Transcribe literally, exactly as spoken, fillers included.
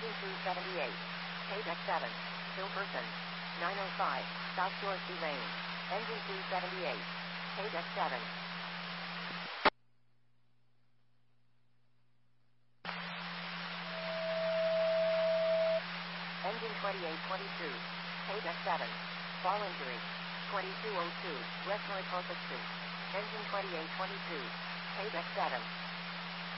Engine two seventy-eight. Paydeck seven. Still person. nine oh five. South Dorsey Lane. Engine two seventy-eight. Paydeck seven. Engine twenty-eight twenty-two. Paydeck seven. Fall injury. twenty-two oh two. West Mariposa Street. Engine twenty-eight twenty-two. Paydeck seven.